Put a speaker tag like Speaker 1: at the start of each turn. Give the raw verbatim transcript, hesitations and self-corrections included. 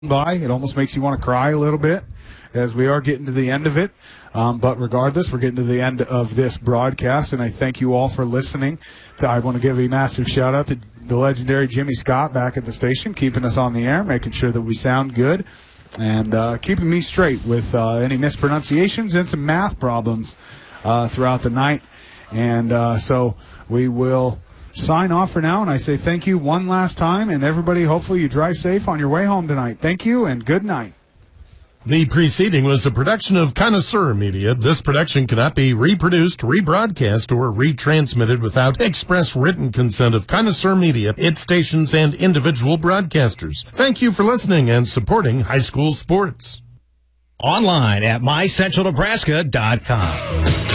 Speaker 1: by. It almost makes you want to cry a little bit as we are getting to the end of it. Um, but regardless, we're getting to the end of this broadcast, and I thank you all for listening. I want to give a massive shout-out to the legendary Jimmy Scott back at the station, keeping us on the air, making sure that we sound good, and uh, keeping me straight with uh, any mispronunciations and some math problems uh, throughout the night. And uh, so we will sign off for now, and I say thank you one last time, and everybody, hopefully you drive safe on your way home tonight. Thank you, and good night.
Speaker 2: The preceding was a production of Connoisseur Media. This production cannot be reproduced, rebroadcast, or retransmitted without express written consent of Connoisseur Media, its stations, and individual broadcasters. Thank you for listening and supporting high school sports.
Speaker 3: Online at my central nebraska dot com.